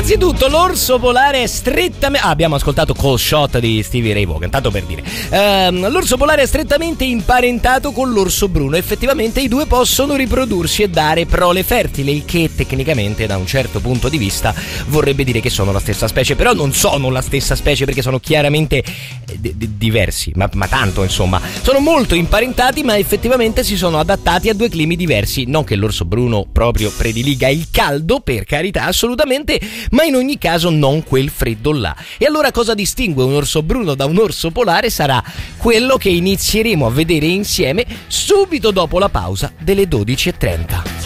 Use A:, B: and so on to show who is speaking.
A: Innanzitutto l'orso polare è strettamente... abbiamo ascoltato Call Shot di Stevie Ray Vaughan, tanto per dire. L'orso polare è strettamente imparentato con l'orso bruno. Effettivamente i due possono riprodursi e dare prole fertili, il che tecnicamente da un certo punto di vista vorrebbe dire che sono la stessa specie. Però non sono la stessa specie, perché sono chiaramente diversi, ma tanto insomma. Sono molto imparentati, ma effettivamente si sono adattati a due climi diversi. Non che l'orso bruno proprio prediliga il caldo, per carità, assolutamente, ma in ogni caso non quel freddo là. E allora cosa distingue un orso bruno da un orso polare sarà quello che inizieremo a vedere insieme subito dopo la pausa delle 12:30.